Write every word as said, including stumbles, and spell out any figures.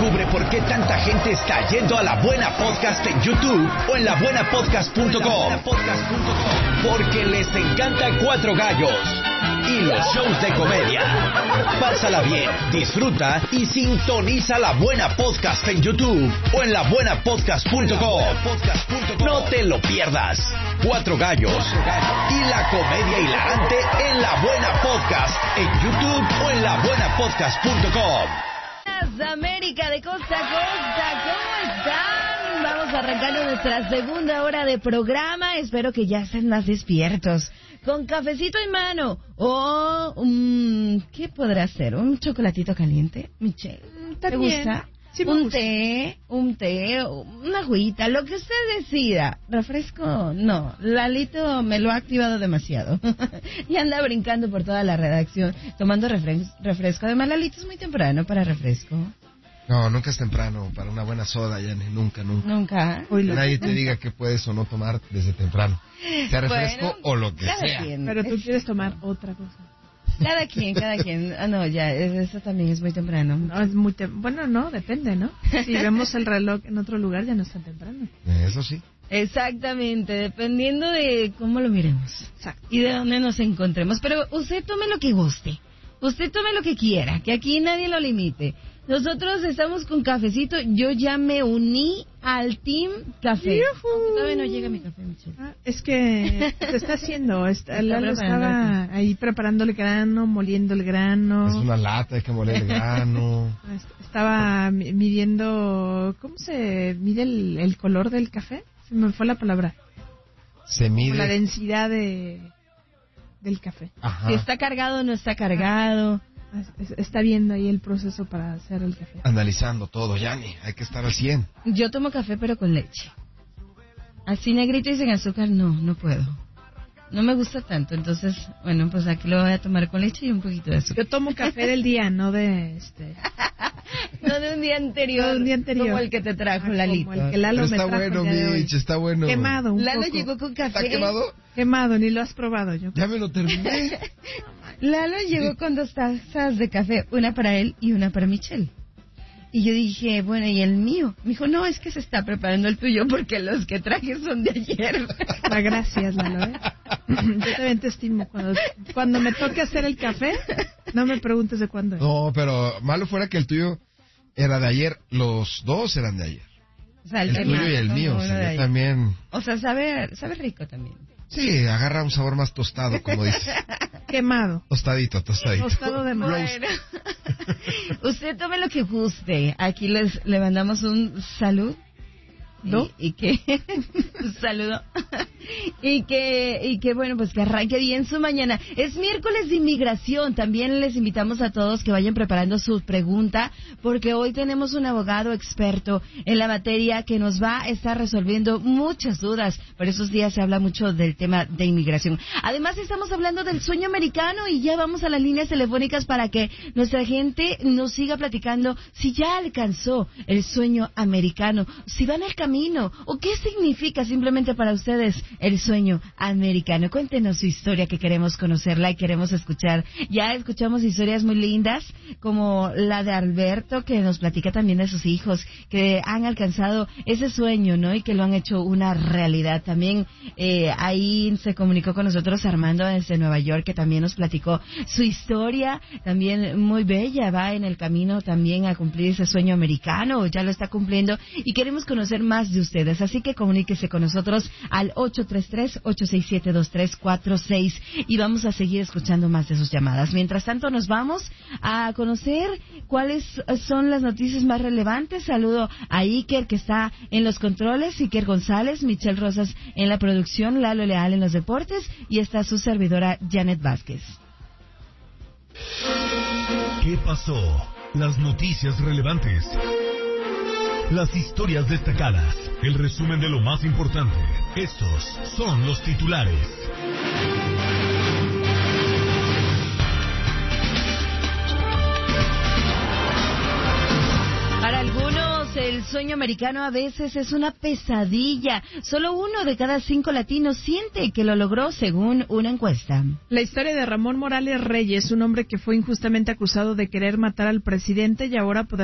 Descubre por qué tanta gente está yendo a La Buena Podcast en YouTube o en la buena podcast punto com. Porque les encanta Cuatro Gallos y los shows de comedia. Pásala bien, disfruta y sintoniza La Buena Podcast en YouTube o en la buena podcast punto com. No te lo pierdas. Cuatro Gallos y la comedia hilarante en La Buena Podcast en YouTube o en la buena podcast punto com. América de costa a costa, ¿cómo están? Vamos arrancando nuestra segunda hora de programa. Espero que ya estén más despiertos. Con cafecito en mano o um, ¿qué podrá ser? ¿Un chocolatito caliente? Michelle, ¿te gusta? Sí, me un gusta. té, un té, una agüita, lo que usted decida. ¿Refresco? No, Lalito me lo ha activado demasiado. Y anda brincando por toda la redacción tomando refres- refresco. Además, Lalito es muy temprano para refresco. No, nunca es temprano para una buena soda, Yanni, nunca, nunca. Nunca. Que nadie te diga que puedes o no tomar desde temprano. Sea refresco Bueno, o lo que cada sea. quien. Pero tú Es- quieres tomar otra cosa. Cada quien, cada quien. Ah, no, ya, eso también es muy temprano. No, es muy tem- bueno, no, depende, ¿no? Si vemos el reloj en otro lugar ya no es tan temprano. Eso sí. Exactamente, dependiendo de cómo lo miremos. Exacto. Y de dónde nos encontremos. Pero usted tome lo que guste. Usted tome lo que quiera, que aquí nadie lo limite. Nosotros estamos con cafecito. Yo ya me uní al Team Café. Aunque todavía no llega mi café, Michelle. Ah, es que se está haciendo. Está, Está Lalo preparando estaba ahí preparando el grano, moliendo el grano. Es una lata, hay que moler el grano. Estaba mi- midiendo, ¿cómo se mide el, el color del café? Se me fue la palabra. Se Como la mide. densidad de del café. Ajá. Si está cargado o no está cargado. Es- es- Está viendo ahí el proceso para hacer el café. Analizando todo, Yanni. Hay que estar al cien. Yo tomo café pero con leche. Así negrito y sin azúcar, no, no puedo. No me gusta tanto, entonces, bueno, pues aquí lo voy a tomar con leche y un poquito de azúcar. Yo tomo café del día, no de este. No de un día anterior. No de un día anterior. Como el que te trajo, Ah, Lalito. como el que Lalo Pero me está trajo bueno, el día de hoy. Mitch, está bueno. Quemado un Lalo poco. llegó con café. ¿Está quemado? Quemado, ni lo has probado yo. Ya me lo terminé. Lalo llegó con dos tazas de café, una para él y una para Michelle. Y yo dije, bueno, ¿y el mío? Me dijo, no, es que se está preparando el tuyo porque los que traje son de ayer. Ah, gracias, Lalo. ¿eh? Yo también te estimo. Cuando, cuando me toque hacer el café, no me preguntes de cuándo es. No, pero malo fuera que el tuyo era de ayer. Los dos eran de ayer. O sea, El que tuyo más, y el ¿no? mío. O Uno sea, de yo ayer. también. O sea, sabe, sabe rico también. Sí, agarra un sabor más tostado, como dices. Quemado. Tostadito, tostadito. Tostado de más. Bueno, usted tome lo que guste. Aquí les le mandamos un salud. ¿Do? Y, y que un saludo y que y que bueno, pues que arranque bien su mañana. Es miércoles de inmigración. También les invitamos a todos que vayan preparando su pregunta, porque hoy tenemos un abogado experto en la materia que nos va a estar resolviendo muchas dudas. Por esos días se habla mucho del tema de inmigración. Además estamos hablando del sueño americano y ya vamos a las líneas telefónicas para que nuestra gente nos siga platicando si ya alcanzó el sueño americano, si van al camino, o qué significa simplemente para ustedes el sueño americano. Cuéntenos su historia, que queremos conocerla y queremos escuchar. Ya escuchamos historias muy lindas, como la de Alberto, que nos platica también de sus hijos, que han alcanzado ese sueño, ¿no? Y que lo han hecho una realidad. También eh, ahí se comunicó con nosotros Armando desde Nueva York, que también nos platicó su historia, también muy bella, va en el camino también a cumplir ese sueño americano, ya lo está cumpliendo, y queremos conocer más de ustedes, así que comuníquese con nosotros al ocho tres tres, ocho seis siete, dos tres cuatro seis y vamos a seguir escuchando más de sus llamadas. Mientras tanto nos vamos a conocer cuáles son las noticias más relevantes. Saludo a Iker, que está en los controles, Iker González, Michelle Rosas en la producción, Lalo Leal en los deportes y está su servidora Janet Vázquez. ¿Qué pasó? Las noticias relevantes. Las historias destacadas. El resumen de lo más importante. Estos son los titulares. Para algunos, el sueño americano a veces es una pesadilla. Solo uno de cada cinco latinos siente que lo logró, según una encuesta. La historia de Ramón Morales Reyes, un hombre que fue injustamente acusado de querer matar al presidente y ahora podrá